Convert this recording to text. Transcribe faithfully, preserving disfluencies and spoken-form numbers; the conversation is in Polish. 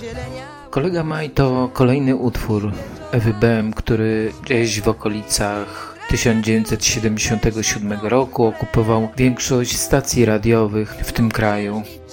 Kolega Maj to kolejny utwór Ewy Bem, który gdzieś w okolicach tysiąc dziewięćset siedemdziesiątego siódmego roku okupował większość stacji radiowych w tym kraju.